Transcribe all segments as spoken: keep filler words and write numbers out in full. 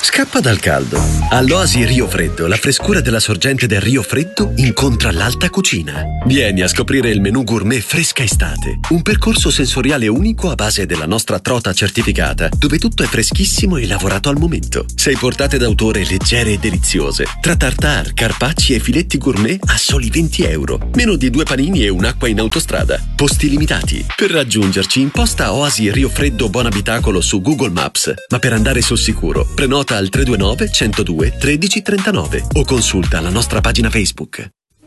Scappa dal caldo. All'Oasi Rio Freddo, la frescura della sorgente del Rio Freddo incontra l'alta cucina. Vieni a scoprire il menù gourmet Fresca Estate, un percorso sensoriale unico a base della nostra trota certificata, dove tutto è freschissimo e lavorato al momento. Sei portate d'autore leggere e deliziose, tra tartare, carpacci e filetti gourmet a soli venti euro, meno di due panini e un'acqua in autostrada. Posti limitati. Per raggiungerci imposta Oasi Rio Freddo Buon Abitacolo su Google Maps, ma per andare sul sicuro prenota al tre due nove, centodue, tredici trentanove o consulta la nostra pagina Facebook.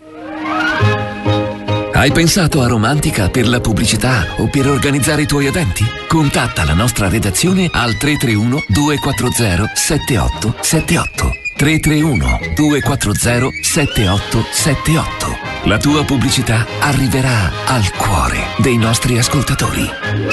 Hai pensato a Romantica per la pubblicità o per organizzare i tuoi eventi? Contatta la nostra redazione al tre tre uno, due quattro zero, sette otto sette otto. tre tre uno, due quattro zero, sette otto sette otto. La tua pubblicità arriverà al cuore dei nostri ascoltatori.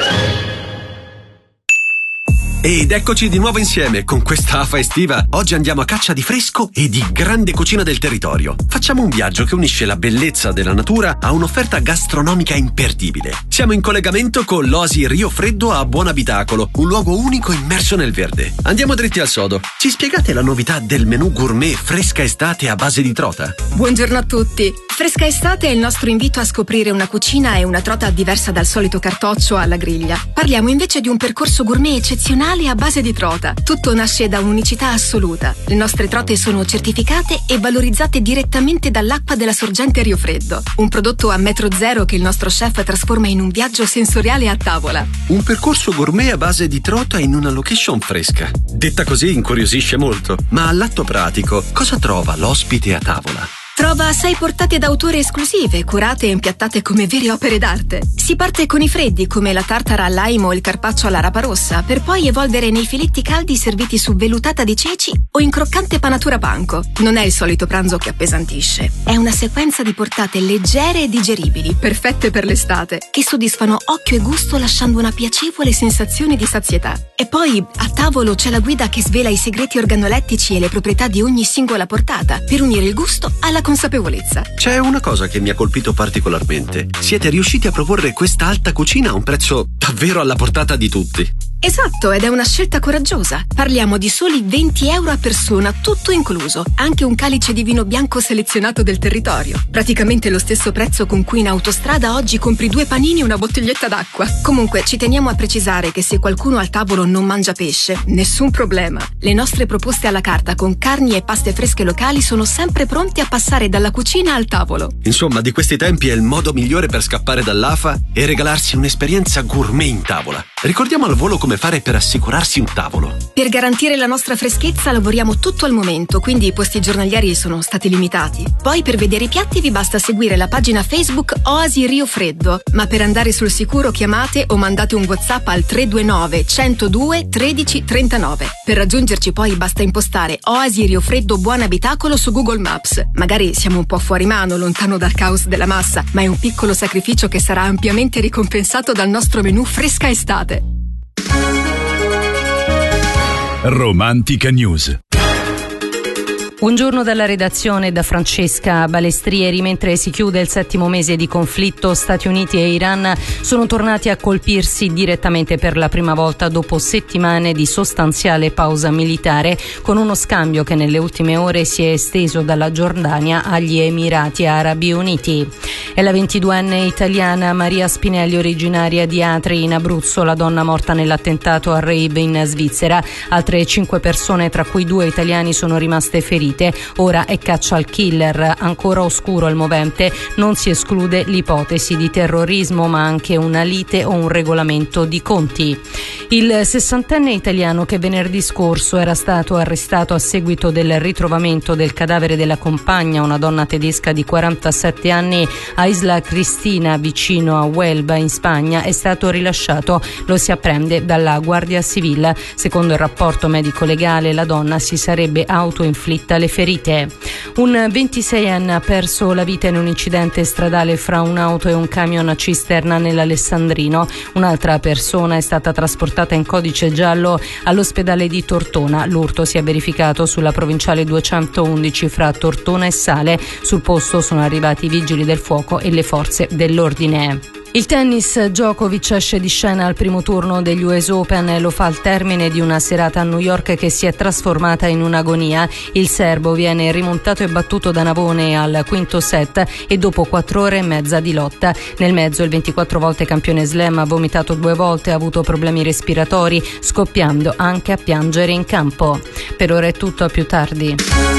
Ed eccoci di nuovo insieme con questa afa estiva. Oggi andiamo a caccia di fresco e di grande cucina del territorio. Facciamo un viaggio che unisce la bellezza della natura a un'offerta gastronomica imperdibile. Siamo in collegamento con l'Oasi Rio Freddo a Buon Abitacolo, un luogo unico immerso nel verde. Andiamo dritti al sodo. Ci spiegate la novità del menù gourmet Fresca Estate a base di trota? Buongiorno a tutti. Fresca Estate è il nostro invito a scoprire una cucina e una trota diversa dal solito cartoccio alla griglia. Parliamo invece di un percorso gourmet eccezionale a base di trota. Tutto nasce da un'unicità assoluta. Le nostre trote sono certificate e valorizzate direttamente dall'acqua della sorgente Rio Freddo. Un prodotto a metro zero che il nostro chef trasforma in un viaggio sensoriale a tavola. Un percorso gourmet a base di trota in una location fresca. Detta così incuriosisce molto, ma all'atto pratico cosa trova l'ospite a tavola? Trova sei portate d'autore esclusive, curate e impiattate come vere opere d'arte. Si parte con i freddi, come la tartara al lime o il carpaccio alla rapa rossa, per poi evolvere nei filetti caldi serviti su vellutata di ceci o in croccante panatura panko. Non è il solito pranzo che appesantisce. È una sequenza di portate leggere e digeribili, perfette per l'estate, che soddisfano occhio e gusto lasciando una piacevole sensazione di sazietà. E poi, a tavolo, c'è la guida che svela i segreti organolettici e le proprietà di ogni singola portata, per unire il gusto alla consapevolezza. C'è una cosa che mi ha colpito particolarmente. Siete riusciti a proporre questa alta cucina a un prezzo davvero alla portata di tutti. Esatto, ed è una scelta coraggiosa. Parliamo di soli venti euro a persona, tutto incluso. Anche un calice di vino bianco selezionato del territorio. Praticamente lo stesso prezzo con cui in autostrada oggi compri due panini e una bottiglietta d'acqua. Comunque, ci teniamo a precisare che se qualcuno al tavolo non mangia pesce, nessun problema. Le nostre proposte alla carta con carni e paste fresche locali sono sempre pronte a passare dalla cucina al tavolo. Insomma, di questi tempi è il modo migliore per scappare dall'afa e regalarsi un'esperienza gourmet in tavola. Ricordiamo al volo come fare per assicurarsi un tavolo. Per garantire la nostra freschezza lavoriamo tutto al momento, quindi i posti giornalieri sono stati limitati. Poi per vedere i piatti vi basta seguire la pagina Facebook Oasi Rio Freddo, ma per andare sul sicuro chiamate o mandate un WhatsApp al tre due nove, centodue, tredici trentanove. Per raggiungerci poi basta impostare Oasi Rio Freddo Buon Abitacolo su Google Maps. Magari siamo un po' fuori mano, lontano dal caos della massa, ma è un piccolo sacrificio che sarà ampiamente ricompensato dal nostro menù Fresca Estate. Romantica News. Buongiorno dalla redazione da Francesca Balestrieri. Mentre si chiude il settimo mese di conflitto, Stati Uniti e Iran sono tornati a colpirsi direttamente per la prima volta dopo settimane di sostanziale pausa militare, con uno scambio che nelle ultime ore si è esteso dalla Giordania agli Emirati Arabi Uniti. È la ventiduenne italiana Maria Spinelli, originaria di Atri in Abruzzo, la donna morta nell'attentato a rave in Svizzera. Altre cinque persone, tra cui due italiani, sono rimaste ferite. Ora è caccia al killer. Ancora oscuro il movente, non si esclude l'ipotesi di terrorismo, ma anche una lite o un regolamento di conti. Il sessantenne italiano, che venerdì scorso era stato arrestato a seguito del ritrovamento del cadavere della compagna, una donna tedesca di quarantasette anni, a Isla Cristina, vicino a Huelva in Spagna, è stato rilasciato. Lo si apprende dalla Guardia Civile. Secondo il rapporto medico legale, la donna si sarebbe autoinflitta le ferite. Un ventiseienne ha perso la vita in un incidente stradale fra un'auto e un camion cisterna nell'Alessandrino. Un'altra persona è stata trasportata in codice giallo all'ospedale di Tortona. L'urto si è verificato sulla provinciale duecentoundici fra Tortona e Sale. Sul posto sono arrivati i vigili del fuoco e le forze dell'ordine. Il tennis, Djokovic esce di scena al primo turno degli U S Open e lo fa al termine di una serata a New York che si è trasformata in un'agonia. Il serbo viene rimontato e battuto da Navone al quinto set e dopo quattro ore e mezza di lotta. Nel mezzo il ventiquattro volte campione slam ha vomitato due volte e ha avuto problemi respiratori, scoppiando anche a piangere in campo. Per ora è tutto, a più tardi.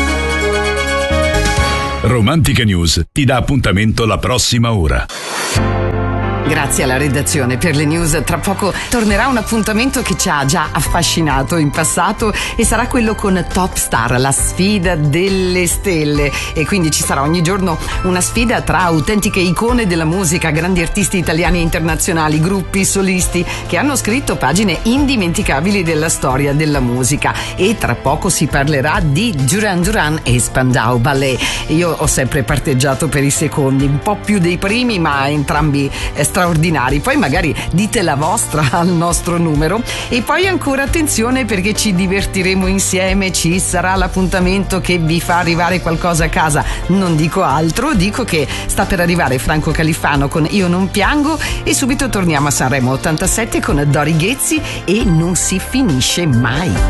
Romantica News ti dà appuntamento la prossima ora. Grazie alla redazione per le news. Tra poco tornerà un appuntamento che ci ha già affascinato in passato e sarà quello con Top Star, la sfida delle stelle. E quindi ci sarà ogni giorno una sfida tra autentiche icone della musica, grandi artisti italiani e internazionali, gruppi, solisti che hanno scritto pagine indimenticabili della storia della musica. E tra poco si parlerà di Duran Duran e Spandau Ballet. Io ho sempre parteggiato per i secondi, un po' più dei primi, ma entrambi straordinari. Poi magari dite la vostra al nostro numero. E poi ancora attenzione, perché ci divertiremo insieme, ci sarà l'appuntamento che vi fa arrivare qualcosa a casa. Non dico altro, dico che sta per arrivare Franco Califano con Io non piango e subito torniamo a Sanremo ottantasette con Dori Ghezzi e Non si finisce mai.